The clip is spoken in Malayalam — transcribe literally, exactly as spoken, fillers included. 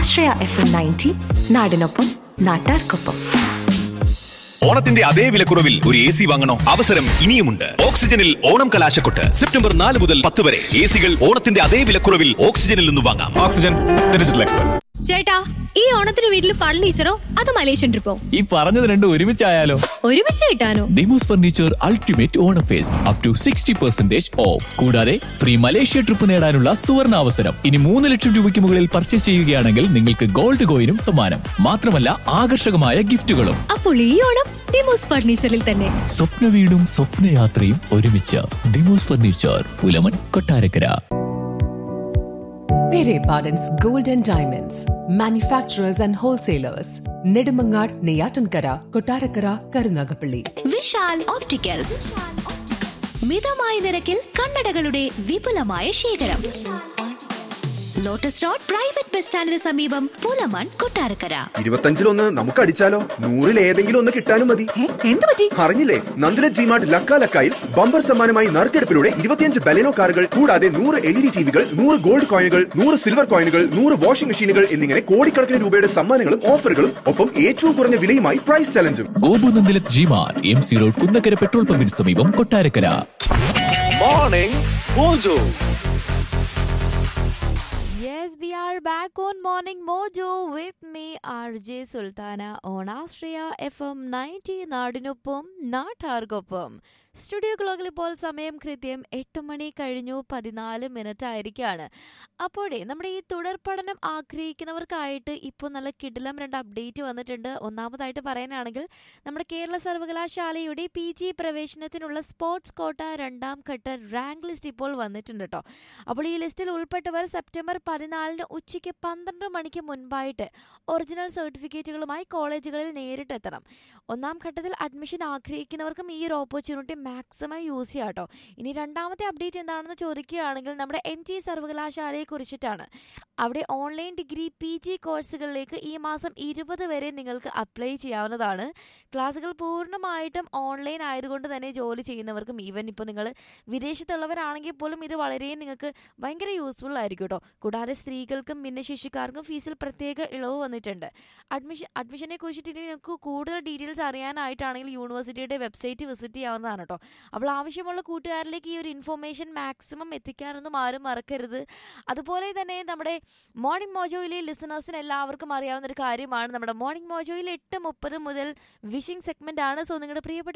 ആശ്രയ എഫ് എം നയൻറ്റി, നാടിനൊപ്പം നാട്ടാർക്കൊപ്പം. ഓണത്തിന്റെ അതേ വിലക്കുറവിൽ ഒരു എ സി വാങ്ങണോ? അവസരം ഇനിയുമുണ്ട്. ഓക്സിജനിൽ ഓണം കലാശക്കൊട്ട് സെപ്റ്റംബർ നാല് മുതൽ പത്ത് വരെ. എ സികൾ ഓണത്തിന്റെ അതേ വിലക്കുറവിൽ ഓക്സിജനിൽ നിന്ന് വാങ്ങാം. Oxygen digital expert. ചേട്ടാ, ഈ ഓണത്തിന് വീട്ടിൽ ഫർണിച്ചറോ അത് മലേഷ്യൻ ട്രിപ്പോ? ഈ പറഞ്ഞത് രണ്ടും ഒരുമിച്ചായാലോ? ഒരുമിച്ച് കിട്ടാനോ? Demos furniture ultimate Onam first up to sixty percentage of. കൂടാതെ ഫ്രീ മലേഷ്യ ട്രിപ്പ് നേടാനുള്ള സുവർണ അവസരം. ഇനി മൂന്ന് ലക്ഷം രൂപയ്ക്ക് മുകളിൽ പർച്ചേസ് ചെയ്യുകയാണെങ്കിൽ നിങ്ങൾക്ക് ഗോൾഡ് കോയിനും സമ്മാനം. മാത്രമല്ല ആകർഷകമായ ഗിഫ്റ്റുകളും. അപ്പോൾ ഈ ഓണം ഡിമോസ് ഫർണിച്ചറിൽ തന്നെ. സ്വപ്ന വീടും സ്വപ്നയാത്രയും ഒരുമിച്ച്. Demos furniture, Pulamon, Kottarakkara. Pere Pardon's Gold and Diamonds, manufacturers and wholesalers. Nedumangad, Neyatankara, Kottarakara, Karunagapalli. Vishal opticals. മിതമായ നിരക്കിൽ കണ്ണടകളുടെ വിപുലമായ ശേഖരം. ലോട്ടസ് റോഡ് പ്രൈവറ്റ് ബസ് സ്റ്റാൻഡിന് സമീപം, പുലമൺ, കൊട്ടാരക്കര. ഇരുപത്തഞ്ചിലൊന്ന് നമുക്ക് അടിച്ചാലോ? നൂറിൽ ഏതെങ്കിലും ഒന്ന് കിട്ടാനും മതി. എന്ത് പറ്റി? അറിഞ്ഞില്ലേ? നന്ദില ജിമാർട്ട് ലക്ക ലക്കായിൽ ബമ്പർ സമ്മാനമായി നറുക്കെടുപ്പിലൂടെ ഇരുപത്തിയഞ്ച് ബലെനോ കാറുകൾ, കൂടാതെ നൂറ് എൽ ഇ ഡി ടിവികൾ, നൂറ് ഗോൾഡ് കോയിനുകൾ, നൂറ് സിൽവർ കോയിനുകൾ, നൂറ് വാഷിംഗ് മെഷീനുകൾ എന്നിങ്ങനെ കോടിക്കണക്കിന് രൂപയുടെ സമ്മാനങ്ങളും ഓഫറുകളും ഒപ്പം ഏറ്റവും കുറഞ്ഞ വിലയുമായി price ചലഞ്ചും. Gopu Nandila ജിമാർ, M C road, Kunnakkara petrol പമ്പിന് സമീപം, Kottarakkara. Morning mojo. Yes, we are back on Morning Mojo with me, R J Sultana, on Astraya F M ninety, നാടിനൊപ്പം നാട്ടാർക്കൊപ്പം. സ്റ്റുഡിയോ ക്ലോക്കിൽ ഇപ്പോൾ സമയം കൃത്യം എട്ട് മണി കഴിഞ്ഞു പതിനാല് മിനിറ്റ് ആയിരിക്കുകയാണ്. അപ്പോഴേ നമ്മുടെ ഈ തുടർ പഠനം ആഗ്രഹിക്കുന്നവർക്കായിട്ട് ഇപ്പോൾ നല്ല കിടിലം രണ്ട് അപ്ഡേറ്റ് വന്നിട്ടുണ്ട്. ഒന്നാമതായിട്ട് പറയാനാണെങ്കിൽ നമ്മുടെ കേരള സർവകലാശാലയുടെ പി ജി പ്രവേശനത്തിനുള്ള സ്പോർട്സ് കോട്ട രണ്ടാം ഘട്ട റാങ്ക് ലിസ്റ്റ് ഇപ്പോൾ വന്നിട്ടുണ്ട് കേട്ടോ. അപ്പോൾ ഈ ലിസ്റ്റിൽ ഉൾപ്പെട്ടവർ സെപ്റ്റംബർ പതിനാലിന് ഉച്ചയ്ക്ക് പന്ത്രണ്ട് മണിക്ക് മുൻപായിട്ട് ഒറിജിനൽ സർട്ടിഫിക്കറ്റുകളുമായി കോളേജുകളിൽ നേരിട്ടെത്തണം. ഒന്നാം ഘട്ടത്തിൽ അഡ്മിഷൻ ആഗ്രഹിക്കുന്നവർക്കും ഈ ഒരു ഓപ്പർച്യൂണിറ്റി മാക്സിമം യൂസ് ചെയ്യാം കേട്ടോ. ഇനി രണ്ടാമത്തെ അപ്ഡേറ്റ് എന്താണെന്ന് ചോദിക്കുകയാണെങ്കിൽ നമ്മുടെ എം ജി സർവകലാശാലയെ കുറിച്ചിട്ടാണ്. അവിടെ ഓൺലൈൻ ഡിഗ്രി പി ജി കോഴ്സുകളിലേക്ക് ഈ മാസം ഇരുപത് വരെ നിങ്ങൾക്ക് അപ്ലൈ ചെയ്യാവുന്നതാണ്. ക്ലാസ്സുകൾ പൂർണ്ണമായിട്ടും ഓൺലൈൻ ആയതുകൊണ്ട് തന്നെ ജോലി ചെയ്യുന്നവർക്കും ഈവൻ ഇപ്പോൾ നിങ്ങൾ വിദേശത്തുള്ളവരാണെങ്കിൽ പോലും ഇത് വളരെ നിങ്ങൾക്ക് ഭയങ്കര യൂസ്ഫുൾ ആയിരിക്കും കേട്ടോ. കൂടാതെ സ്ത്രീകൾക്കും ഭിന്നശേഷിക്കാർക്കും ഫീസിൽ പ്രത്യേക ഇളവ് വന്നിട്ടുണ്ട്. അഡ്മിഷൻ അഡ്മിഷനെ കുറിച്ചിട്ട് ഇനി നിങ്ങൾക്ക് കൂടുതൽ ഡീറ്റെയിൽസ് അറിയാനായിട്ടാണെങ്കിൽ യൂണിവേഴ്സിറ്റിയുടെ വെബ്സൈറ്റ് വിസിറ്റ് ചെയ്യാവുന്നതാണ് കേട്ടോ. അപ്പോൾ ആവശ്യമുള്ള കൂട്ടുകാരിലേക്ക് ഈ ഒരു ഇൻഫോർമേഷൻ മാക്സിമം എത്തിക്കാനൊന്നും ആരും മറക്കരുത്. അതുപോലെ തന്നെ നമ്മുടെ മോർണിംഗ് മോജോയിലെ ലിസണേഴ്സിന് എല്ലാവർക്കും അറിയാവുന്ന ഒരു കാര്യമാണ്, നമ്മുടെ മോർണിംഗ് മോജോയിൽ എട്ട് മുപ്പത് മുതൽ വിഷിംഗ് സെഗ്മെന്റ് ആണ്. സോ നിങ്ങളുടെ പ്രിയപ്പെട്ട